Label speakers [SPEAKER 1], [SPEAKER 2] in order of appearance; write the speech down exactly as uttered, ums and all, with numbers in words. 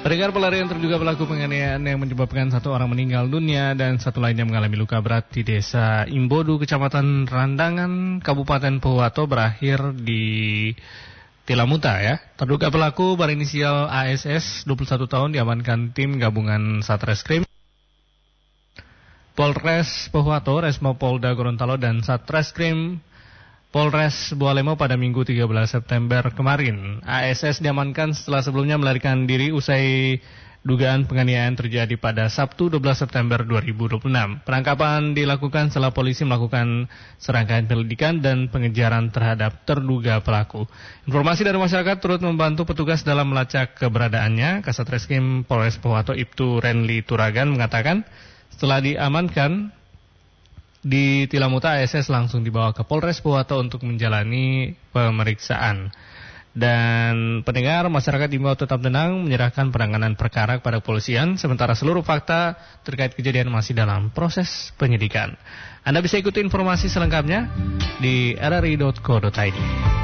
[SPEAKER 1] Pendengar, pelarian terduga pelaku penganiayaan yang menyebabkan satu orang meninggal dunia dan satu lainnya mengalami luka berat di desa Imbodu, Kecamatan Randangan, Kabupaten Pohuwato berakhir di Tilamuta ya. Terduga pelaku berinisial A S S, dua puluh satu tahun, diamankan tim gabungan Satreskrim Polres Pohuwato, Resmo Polda Gorontalo dan Satreskrim Polres Bualemo pada Minggu tiga belas September kemarin. A S S diamankan setelah sebelumnya melarikan diri usai dugaan penganiayaan terjadi pada Sabtu dua belas September dua ribu dua puluh enam. Penangkapan dilakukan setelah polisi melakukan serangkaian penyelidikan dan pengejaran terhadap terduga pelaku. Informasi dari masyarakat turut membantu petugas dalam melacak keberadaannya. Kasat Reskrim Polres Pohuwato Ibtu Renli Turagan mengatakan setelah diamankan di Tilamuta, A S S langsung dibawa ke Polres Pohuwato untuk menjalani pemeriksaan. Dan pendengar, masyarakat diimbau tetap tenang, menyerahkan penanganan perkara kepada kepolisian, sementara seluruh fakta terkait kejadian masih dalam proses penyidikan. Anda bisa ikuti informasi selengkapnya di r r i dot co dot i d.